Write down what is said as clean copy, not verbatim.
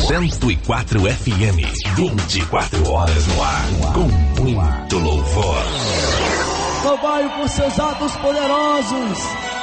104 FM, 24 horas no ar, com muito louvor. Louvai por seus atos poderosos.